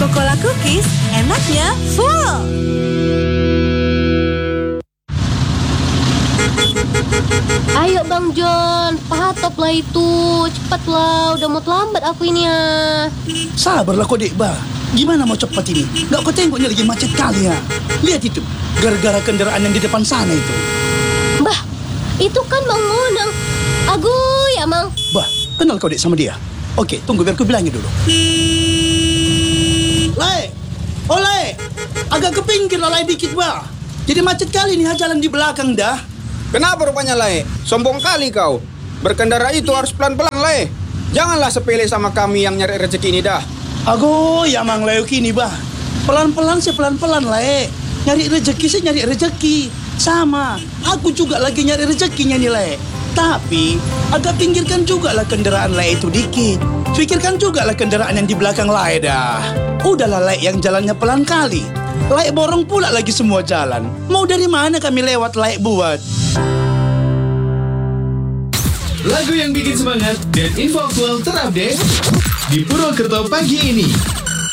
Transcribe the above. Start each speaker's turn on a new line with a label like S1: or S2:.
S1: Coca-Cola Cookies, enaknya full.
S2: Ayo Bang John, patoplah itu. Cepatlah, udah mau terlambat aku ini ya.
S3: Sabarlah kau, Dek Bah. Gimana mau cepat ini? Gak kau tengoknya lagi macet kali ya. Lihat itu, gara-gara kendaraan yang di depan sana itu.
S2: Bah, itu kan Bang Monang. Aguy, Amang.
S3: Bah, kenal kau, Dek, sama dia? Oke, tunggu biar ku bilangin dulu. Lai, oh Lai, agak ke pinggir lah Lai dikit, Bah. Jadi macet kali nih jalan di belakang dah.
S4: Kenapa rupanya, Lai? Sombong kali kau. Berkendara itu harus pelan-pelan, Lai. Janganlah sepele sama kami yang nyari rezeki ini dah.
S3: Ago, ya Mang Leo kini, Bah. Pelan-pelan sih, pelan-pelan, Lai. Nyari rezeki sih nyari rezeki. Sama, aku juga lagi nyari rezekinya nih, Lai. Tapi, agak pinggirkan juga lah kendaraan Lai itu dikit. Pikirkan juga lah kendaraan yang di belakang Lai dah. Udahlah Lai yang jalannya pelan kali. Lai borong pula lagi semua jalan. Mau dari mana kami lewat Lai buat?
S5: Lagu yang bikin semangat dan info aktual terupdate di Purwokerto pagi ini.